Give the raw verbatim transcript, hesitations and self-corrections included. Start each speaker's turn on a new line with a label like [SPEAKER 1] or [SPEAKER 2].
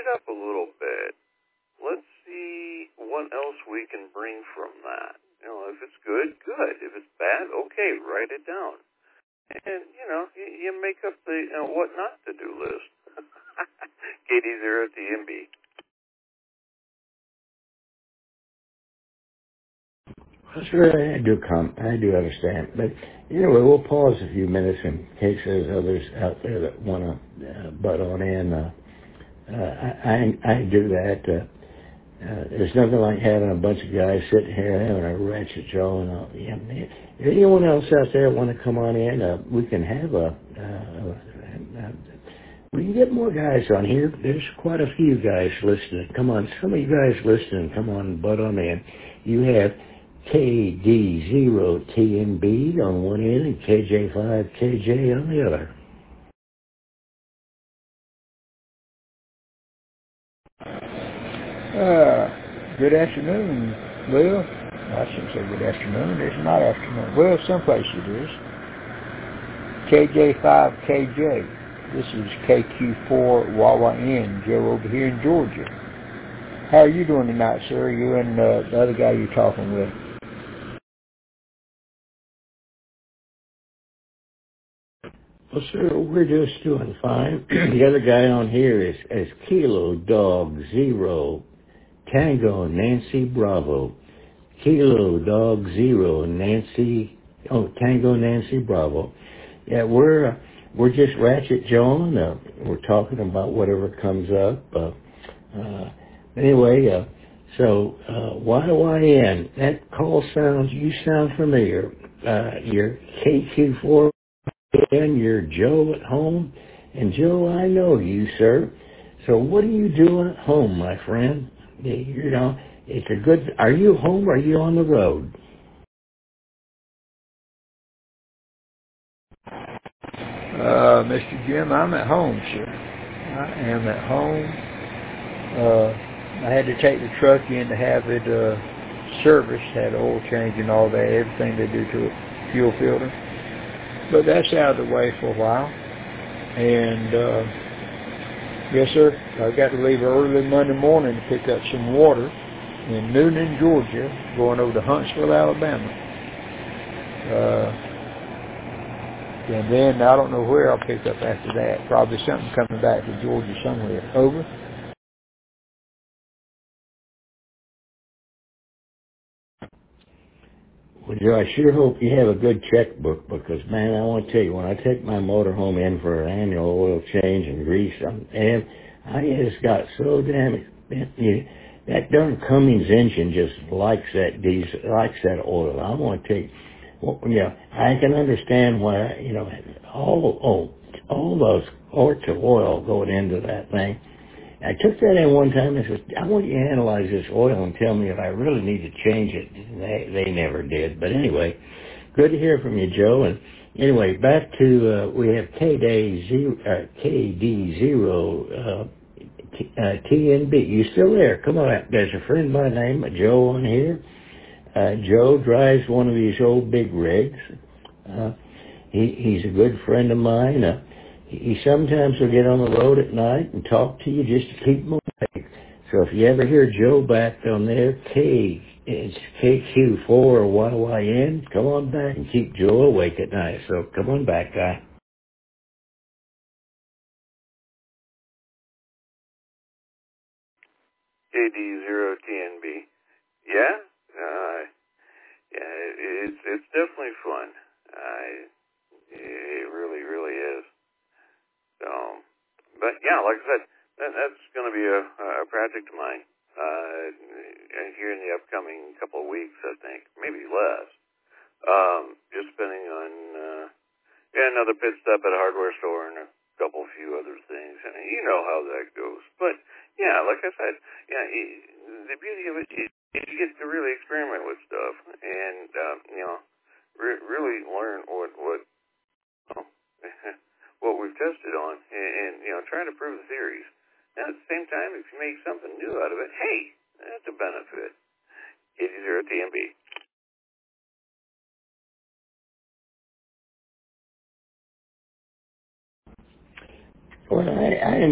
[SPEAKER 1] it up a little bit. Let's see what else we can bring from that. You know, if it's good, good. If it's bad, okay, write it down. And, you know, you, you make up the you know, what not to do list. K D zero T M B.
[SPEAKER 2] Sure, I do come. I do understand. But anyway, we'll pause a few minutes in case there's others out there that want to uh, butt on in. Uh, uh, I, I I do that. Uh, uh, there's nothing like having a bunch of guys sitting here having a ratchet jaw. And all. Yeah, if anyone else out there want to come on in, uh, we can have a. Uh, uh, we can get more guys on here. There's quite a few guys listening. Come on, some of you guys listening, come on, butt on in. You have K D zero T M B on one end and K J five K J on the other.
[SPEAKER 3] Uh, good afternoon, Well, I shouldn't say good afternoon. It's not afternoon. Well, someplace it is. K J five K J. This is K Q four Y Y N, Joe over here in Georgia. How are you doing tonight, sir? You and uh, the other guy you're talking with.
[SPEAKER 2] Well, sir, we're just doing fine. The other guy on here is, is Kilo Dog Zero Tango Nancy Bravo. Kilo Dog Zero Nancy, oh, Tango Nancy Bravo. Yeah, we're, uh, we're just Ratchet John. Uh, we're talking about whatever comes up. Uh, uh, anyway, uh, so, uh, Y Y N, that call sounds, you sound familiar. Uh, you're K Q four. And you're Joe at home. And Joe, I know you, sir. So what are you doing at home, my friend? You know, it's a good, are you home or are you on the road?
[SPEAKER 3] Uh, Mister Jim, I'm at home, sir. I am at home. Uh, I had to take the truck in to have it uh, serviced, had oil change and all that, everything they do to it, fuel filter. But that's out of the way for a while. And, uh, yes, sir, I got to leave early Monday morning to pick up some water in Noonan, Georgia, going over to Huntsville, Alabama. Uh, and then I don't know where I'll pick up after that. Probably something coming back to Georgia somewhere. Over.
[SPEAKER 2] Well, Joe, I sure hope you have a good checkbook because, man, I want to tell you, when I take my motorhome in for an annual oil change and grease, I'm, and I just got so damn, you, that darn Cummins engine just likes that diesel, likes that oil. I want to tell you, well, you know, I can understand why, you know, all, oh, all those quarts of oil going into that thing. I took that in one time and said, I want you to analyze this oil and tell me if I really need to change it. They, they never did. But anyway, good to hear from you, Joe. And anyway, back to, uh, we have K D zero, uh, K D zero, uh, T, uh, T N B. You still there? Come on. There's a friend by the name of Joe on here. Uh, Joe drives one of these old big rigs. Uh, he, he's a good friend of mine. Uh, he sometimes will get on the road at night and talk to you just to keep him awake. So if you ever hear Joe back on there, K, it's K Q four or Y Y N, come on back and keep Joe awake at night. So come on back, guy.
[SPEAKER 1] K D zero T N B. Yeah? Uh, yeah, it, it's, it's definitely fun. Uh, it really, really is. So, but yeah, like I said, that, that's going to be a, a project of mine. Uh, here in the upcoming couple of weeks, I think, maybe less. Um, just spending on, uh, yeah, another pit stop at a hardware store and a couple few other things, and you know how that goes. But yeah, like I said, yeah, the beauty of it is you get to really experiment with stuff, and um, you know, re- really learn what what well, what we've tested on, and, and you know, try to prove the theories. And at the same time, if you make something new out of it, hey, that's a benefit. K D zero T M B.
[SPEAKER 2] Well, I, I